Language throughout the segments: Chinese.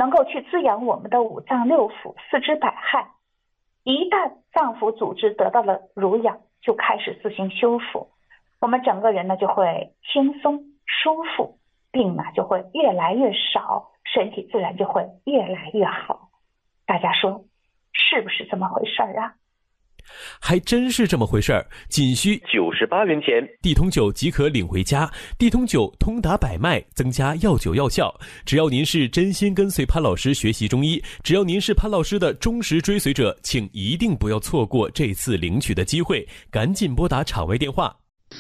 能够去滋养我们的五脏六腑、四肢百骸。一旦脏腑组织得到了濡养，就开始自行修复，我们整个人呢就会轻松舒服，病呢就会越来越少，身体自然就会越来越好。大家说是不是这么回事啊？ 还真是这么回事儿，仅需 98元钱， 地通9即可领回家。地通9通达百脉，增加药酒药效。只要您是真心跟随潘老师学习中医，只要您是潘老师的忠实追随者，请一定不要错过这次领取的机会，赶紧拨打场外电话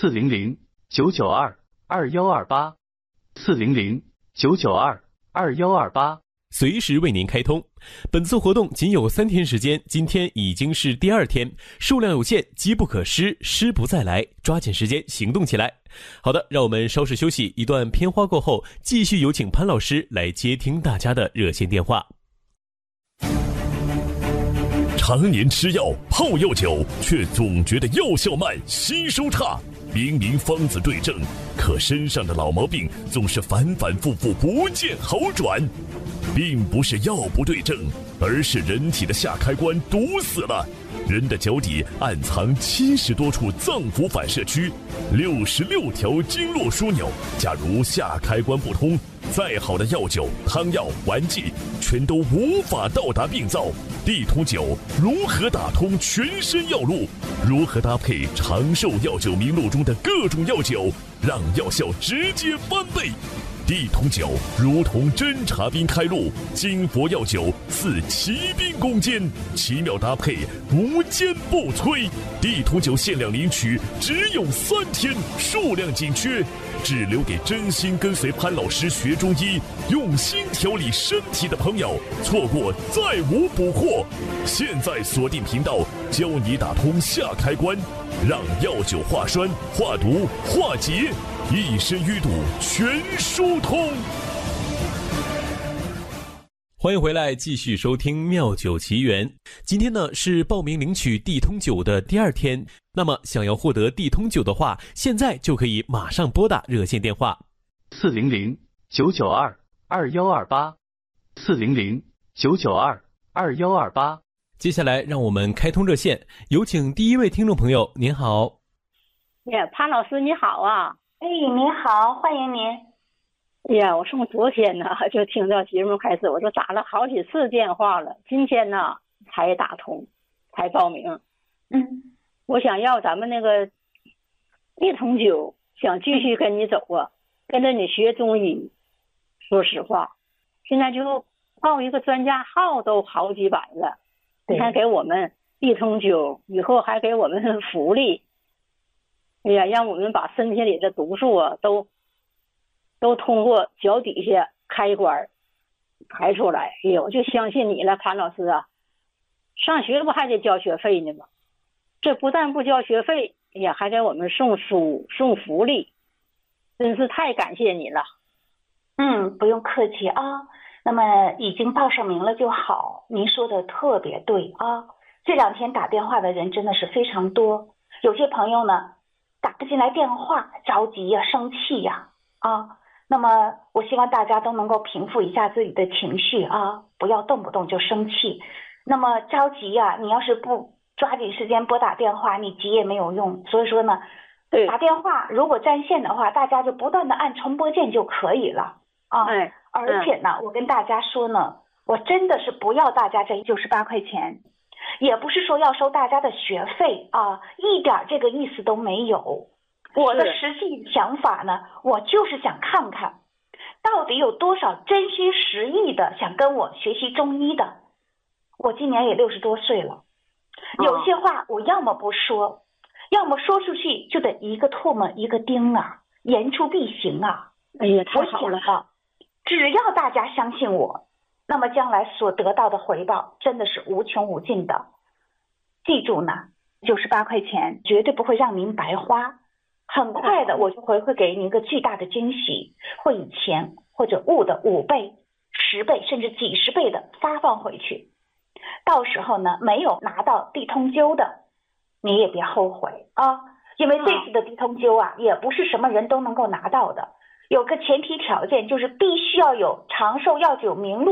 400-992-2128，400-992-2128， 随时为您开通。本次活动仅有3天时间，今天已经是第2天，数量有限，机不可失，失不再来，抓紧时间行动起来。好的，让我们稍事休息，一段片花过后，继续有请潘老师来接听大家的热线电话。 常年吃药泡药酒，却总觉得药效慢，吸收差。明明方子对症，可身上的老毛病总是反反复复不见好转。并不是药不对症，而是人体的下开关堵死了。人的脚底暗藏70多处脏腑反射区，66条经络枢纽。假如下开关不通，再好的药酒、汤药、丸剂，全都无法到达病灶。地通9如何打通全身药路？如何搭配长寿药酒名录中的各种药酒，让药效直接翻倍？地通9如同侦察兵开路，金佛药酒似骑兵攻坚，奇妙搭配，无坚不摧。地通9限量领取，只有3天，数量紧缺，只留给真心跟随潘老师学中医、用心调理身体的朋友，错过再无补货。现在锁定频道，教你打通下开关，让药酒化栓、化毒、化结，一身淤堵全疏通。 欢迎回来，继续收听妙酒奇缘。今天呢是报名领取地通9的第2天，那么想要获得地通9的话，现在就可以马上拨打热线电话 400-992-2128，400-992-2128。 接下来让我们开通热线，有请第一位听众朋友。您好。 潘老师你好啊。 您好，欢迎您。 我从昨天呢就听到节目开始，我就打了好几次电话了，今天呢才打通，才报名。我想要咱们那个地通9，想继续跟你走啊，跟着你学中医。说实话，现在就报一个专家号都好几百了，你看给我们地通9，以后还给我们福利。让我们把身体里的毒素啊都通过脚底下开关排出来。我就相信你了，潘老师啊。上学不还得交学费呢吗？这不但不交学费，还给我们送书送福利，真是太感谢你了。 不用客气啊。那么已经报上名了就好，您说的特别对啊。这2天打电话的人真的是非常多，有些朋友呢打不进来电话，着急呀，生气呀那么我希望大家都能够平复一下自己的情绪啊，不要动不动就生气。那么着急呀，你要是不抓紧时间拨打电话，你急也没有用。所以说呢，打电话如果占线的话，大家就不断的按重拨键就可以了而且呢，我跟大家说呢，我真的是不要大家这98块钱，也不是说要收大家的学费一点这个意思都没有。我的实际想法呢，我就是想看看到底有多少真心实意的想跟我学习中医的。我今年也60多岁了，有些话我要么不说，要么说出去就得一个唾沫一个钉言出必行太好了。 只要大家相信我，那么将来所得到的回报真的是无穷无尽的。记住呢，98块钱绝对不会让您白花，很快的我就会给您一个巨大的惊喜，会以钱或者物的5倍、10倍甚至几十倍的发放回去。到时候呢，没有拿到地通9的，你也别后悔因为这次的地通9也不是什么人都能够拿到的，有个前提条件，就是必须要有长寿药酒名录